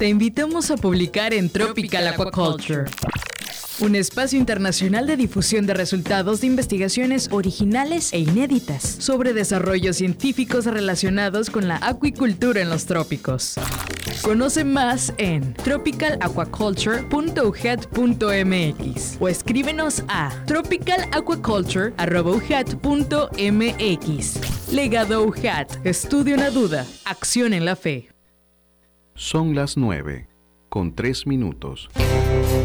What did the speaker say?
Te invitamos a publicar en Tropical Aquaculture, un espacio internacional de difusión de resultados de investigaciones originales e inéditas sobre desarrollos científicos relacionados con la acuicultura en los trópicos. Conoce más en tropicalaquaculture.ujet.mx o escríbenos a tropicalaquaculture@ujet.mx. Legado UJAT, estudio en la duda, acción en la fe. Son las 9:03.